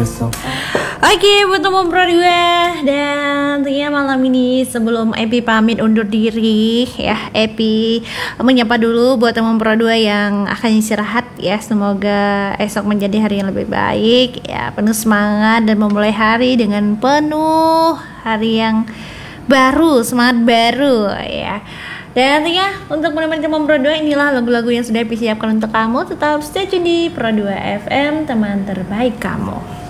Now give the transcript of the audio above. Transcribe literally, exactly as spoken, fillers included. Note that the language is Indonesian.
besok. Oke, buat teman pro dua, dan tentunya malam ini sebelum Epi pamit undur diri ya, Epi menyapa dulu buat teman pro dua yang akan istirahat ya. Semoga esok menjadi hari yang lebih baik ya, penuh semangat dan memulai hari dengan penuh hari yang baru, semangat baru ya. Dan tentunya untuk menemani teman Pro dua, inilah lagu-lagu yang sudah Epi siapkan untuk kamu. Tetap stay tune di Pro dua F M, teman terbaik kamu.